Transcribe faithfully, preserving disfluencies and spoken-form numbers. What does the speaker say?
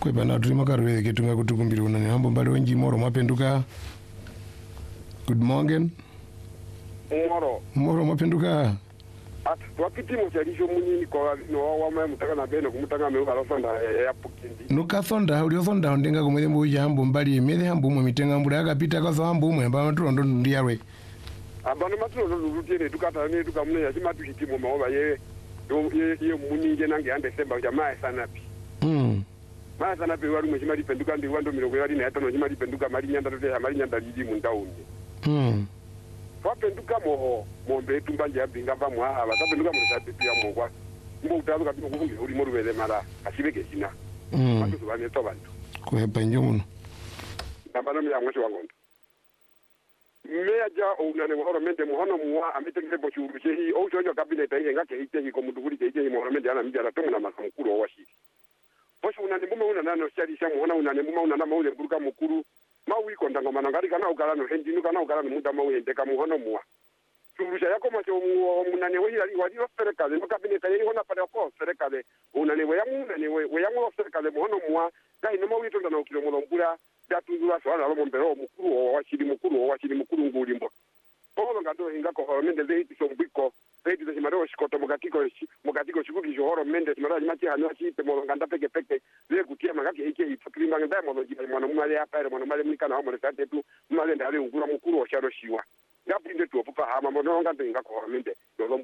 Kwe bana tulima karwe ketunga kutukumbiri unani hambo mbali wenji moro mapenduka. Good morning. Moro. Moro mapenduka. At wakiti mo chalisho munini kwa no wama mutaka na beno kumutaka me ukalo sonda ya pukindi. Nuka sonda uli sonda ndenga kumwele mbuja hambo mbali mele hambo mwe mitenga mbula yakapita kwa hambo mwe mba matulondo ndiyawe. Abano matulondo lutene tukata ne tukamune ya chimatu hitimo maoba ye ye ye muninge nange ande semba jamaa sana pi. Mm. Maa sana pe wali mwe chimali penduka ndi wando miloko yali na yatano chimali penduka mali nyanda tote ya mali nyanda lili mundauni. Mm. Kwa penduka mo mombe tumbanje ya binga ba mwa aba ta penduka mo sa pipi ya mo kwa. Mbo utazo kabino kufungi uri mo ruwele mara asibeke sina. Mm. Matu bane to bantu. Kwe penjo muno. Nambano mi ya mweshi wangondo. Meja unane muhoro mente muhono muwa amitengile boshuru shehi o shonyo kabineta ile ngake hite hiko muduguri ke hite muhoro mente ana mijara tomu na masamukuru wa shiri. Bosho unane muma una nano shari sha muhona unane muma una na maule buruka mukuru mawi kondango manangari kana ukala no henjinu kana ukala muda mawe ndeka muhono muwa. Surusha yako macho munane we yali wali serikali no kabineta ile hona pale ko serikali unane we yamu unane we we yamu serikali muhono muwa dai no mawi tonda na ukilo mulombura datuzura swala lo mombero mukuru wa shiri mukuru wa shiri mukuru ngulimbo. Polo ngado hinga ko horomende zeiti sombiko zeiti ze maro shikoto mugatiko mugatiko shikuki johoro mende maro machi hano chi te mo nganda peke peke le kutia magaki ike ipakrimba nganda mo jina mwana mumale apa mwana mumale mlikana ho mo sate tu mumale ndale ngura mukuru wa sharo shiwa. Ngapinde tu opuka hama mo ngando hinga ko horomende